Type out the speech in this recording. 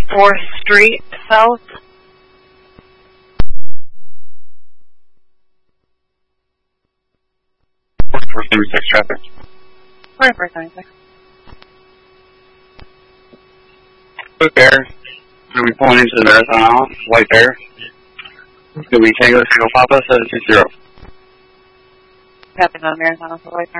4th Street South. 436 traffic. 4496. Good there. Are we pulling into the Marathon Island? White Bear. Do we Tango Papa 760? Tapping on Marathon Island, White Bear.